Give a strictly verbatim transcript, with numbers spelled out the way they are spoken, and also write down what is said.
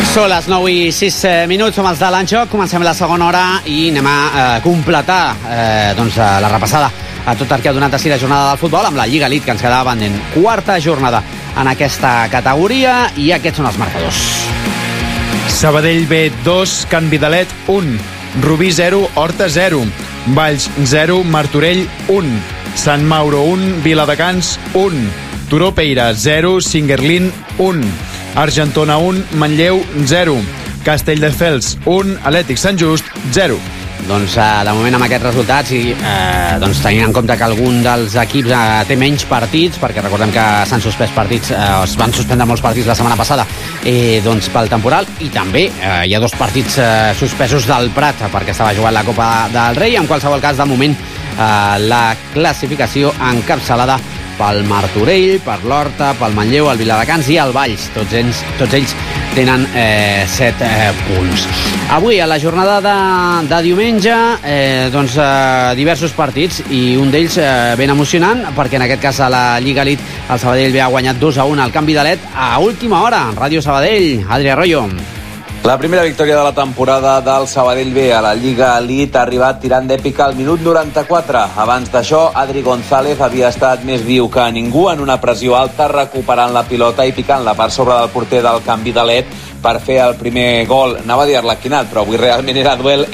Són les nou i sis minuts, som els de l'Anjoc, comencem la segona hora i anem a eh, completar eh, doncs, la repassada a tot el que ha donat així la jornada del futbol amb la Lliga Elite, que ens quedava pendent. Quarta jornada en aquesta categoria i aquests són els marcadors. Sabadell B dos, Can Vidalet un, Rubí zero, Horta zero, Valls zero, Martorell un, Sant Mauro un, Viladecans un, Turó Peira zero, Singuerlín un, Argentona un, Manlleu zero, Castelldefels un, Atlètic Sant Just zero. Doncs eh, de moment amb aquests resultats i eh, doncs tenint en compte que algun dels equips eh, té menys partits, perquè recordem que s'han suspès partits, eh, es van suspendre molts partits la setmana passada eh, doncs pel temporal, i també eh, hi ha dos partits eh, suspesos del Prat perquè estava jugant la Copa del Rei. En qualsevol cas, de moment eh, la classificació encapçalada pel Martorell, per l'Horta, pel Manlleu, el Viladecans i el Valls. Tots ells, tots ells tenen eh, set eh, punts. Avui, a la jornada de, de diumenge, eh, doncs, eh, diversos partits, i un d'ells eh, ben emocionant, perquè en aquest cas a la Lliga Elite el Sabadell B ha guanyat dos a un al Can Vidalet a última hora. Ràdio Sabadell, Adri Arroyo. La primera victòria de la temporada del Sabadell B a la Lliga Elite ha arribat tirant d'èpica al minut noranta-quatre. Abans d'això, Adri González havia estat més viu que ningú en una pressió alta, recuperant la pilota i picant-la per sobre del porter del Can Vidalet per fer el primer gol. Anava a dir arlequinat, però avui realment era duel